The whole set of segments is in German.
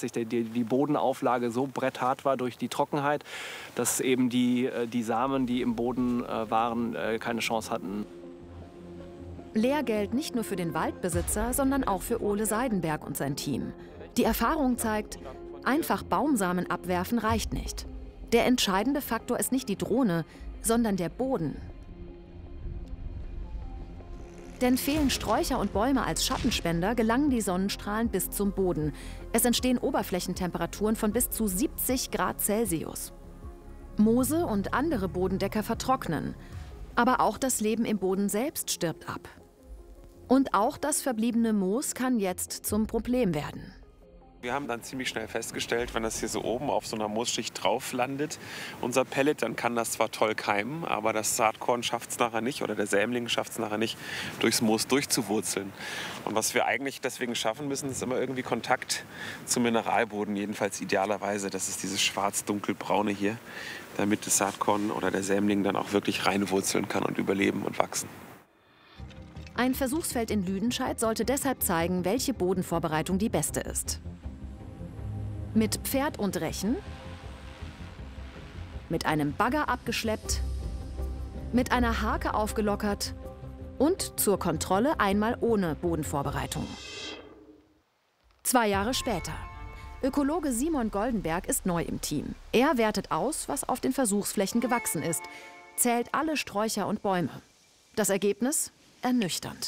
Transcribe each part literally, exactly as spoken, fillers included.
letztlich die, die, die Bodenauflage so bretthart war durch die Trockenheit, dass eben die, die Samen, die im Boden äh, waren, äh, keine Chance hatten. Lehrgeld nicht nur für den Waldbesitzer, sondern auch für Ole Seidenberg und sein Team. Die Erfahrung zeigt, einfach Baumsamen abwerfen reicht nicht. Der entscheidende Faktor ist nicht die Drohne, sondern der Boden. Denn fehlen Sträucher und Bäume als Schattenspender, gelangen die Sonnenstrahlen bis zum Boden. Es entstehen Oberflächentemperaturen von bis zu siebzig Grad Celsius. Moose und andere Bodendecker vertrocknen. Aber auch das Leben im Boden selbst stirbt ab. Und auch das verbliebene Moos kann jetzt zum Problem werden. Wir haben dann ziemlich schnell festgestellt, wenn das hier so oben auf so einer Moosschicht drauf landet, unser Pellet, dann kann das zwar toll keimen, aber das Saatkorn schafft es nachher nicht oder der Sämling schafft es nachher nicht, durchs Moos durchzuwurzeln. Und was wir eigentlich deswegen schaffen müssen, ist immer irgendwie Kontakt zum Mineralboden, jedenfalls idealerweise. Das ist dieses schwarz-dunkelbraune hier, damit das Saatkorn oder der Sämling dann auch wirklich reinwurzeln kann und überleben und wachsen. Ein Versuchsfeld in Lüdenscheid sollte deshalb zeigen, welche Bodenvorbereitung die beste ist. Mit Pferd und Rechen, mit einem Bagger abgeschleppt, mit einer Hake aufgelockert und zur Kontrolle einmal ohne Bodenvorbereitung. Zwei Jahre später. Ökologe Simon Goldenberg ist neu im Team. Er wertet aus, was auf den Versuchsflächen gewachsen ist, zählt alle Sträucher und Bäume. Das Ergebnis? Ernüchternd.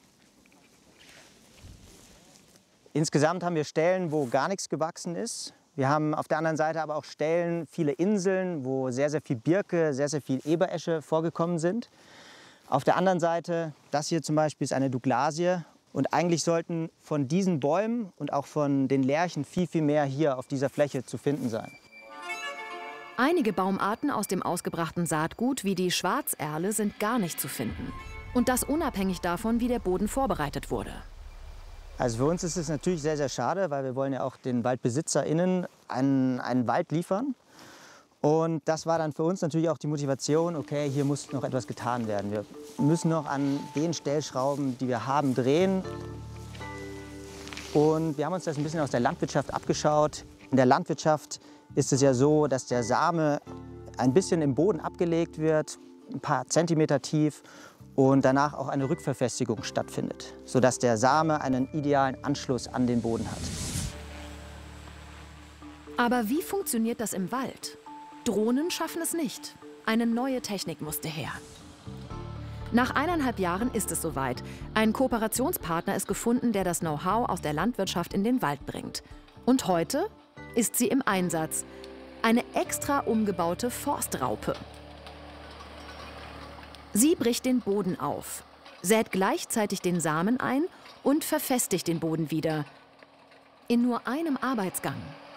Insgesamt haben wir Stellen, wo gar nichts gewachsen ist. Wir haben auf der anderen Seite aber auch Stellen, viele Inseln, wo sehr, sehr viel Birke, sehr, sehr viel Eberesche vorgekommen sind. Auf der anderen Seite, das hier zum Beispiel ist eine Douglasie. Und eigentlich sollten von diesen Bäumen und auch von den Lärchen viel, viel mehr hier auf dieser Fläche zu finden sein. Einige Baumarten aus dem ausgebrachten Saatgut, wie die Schwarzerle, sind gar nicht zu finden. Und das unabhängig davon, wie der Boden vorbereitet wurde. Also für uns ist es natürlich sehr, sehr schade, weil wir wollen ja auch den WaldbesitzerInnen einen, einen Wald liefern. Und das war dann für uns natürlich auch die Motivation, okay, hier muss noch etwas getan werden. Wir müssen noch an den Stellschrauben, die wir haben, drehen. Und wir haben uns das ein bisschen aus der Landwirtschaft abgeschaut. In der Landwirtschaft ist es ja so, dass der Same ein bisschen im Boden abgelegt wird, ein paar Zentimeter tief, und danach auch eine Rückverfestigung stattfindet, sodass der Same einen idealen Anschluss an den Boden hat. Aber wie funktioniert das im Wald? Drohnen schaffen es nicht. Eine neue Technik musste her. Nach eineinhalb Jahren ist es soweit. Ein Kooperationspartner ist gefunden, der das Know-how aus der Landwirtschaft in den Wald bringt. Und heute ist sie im Einsatz. Eine extra umgebaute Forstraupe. Sie bricht den Boden auf, sät gleichzeitig den Samen ein und verfestigt den Boden wieder. In nur einem Arbeitsgang.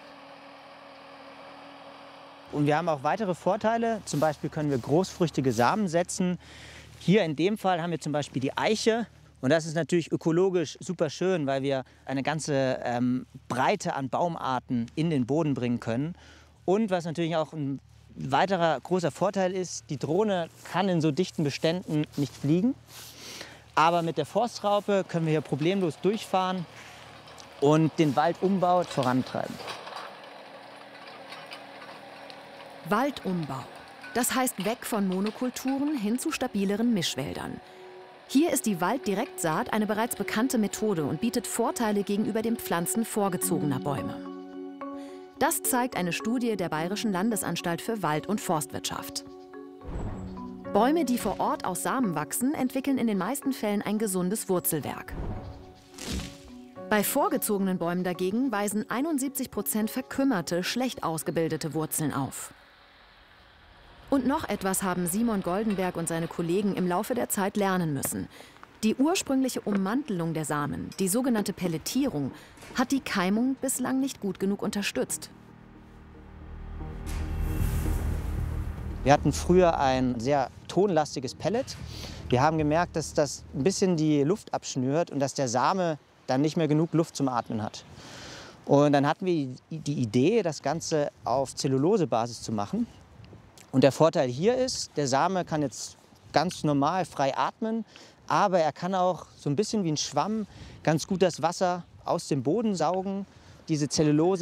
Und wir haben auch weitere Vorteile. Zum Beispiel können wir großfrüchtige Samen setzen. Hier in dem Fall haben wir zum Beispiel die Eiche. Und das ist natürlich ökologisch super schön, weil wir eine ganze ähm, Breite an Baumarten in den Boden bringen können. Und was natürlich auch ein weiterer großer Vorteil ist, die Drohne kann in so dichten Beständen nicht fliegen. Aber mit der Forstraupe können wir hier problemlos durchfahren und den Waldumbau vorantreiben. Waldumbau. Das heißt weg von Monokulturen hin zu stabileren Mischwäldern. Hier ist die Walddirektsaat eine bereits bekannte Methode und bietet Vorteile gegenüber dem Pflanzen vorgezogener Bäume. Das zeigt eine Studie der Bayerischen Landesanstalt für Wald- und Forstwirtschaft. Bäume, die vor Ort aus Samen wachsen, entwickeln in den meisten Fällen ein gesundes Wurzelwerk. Bei vorgezogenen Bäumen dagegen weisen einundsiebzig Prozent verkümmerte, schlecht ausgebildete Wurzeln auf. Und noch etwas haben Simon Goldenberg und seine Kollegen im Laufe der Zeit lernen müssen. Die ursprüngliche Ummantelung der Samen, die sogenannte Pelletierung, hat die Keimung bislang nicht gut genug unterstützt. Wir hatten früher ein sehr tonlastiges Pellet. Wir haben gemerkt, dass das ein bisschen die Luft abschnürt und dass der Same dann nicht mehr genug Luft zum Atmen hat. Und dann hatten wir die Idee, das Ganze auf Zellulosebasis zu machen. Und der Vorteil hier ist, der Same kann jetzt ganz normal frei atmen, aber er kann auch so ein bisschen wie ein Schwamm ganz gut das Wasser aus dem Boden saugen. Diese Zellulose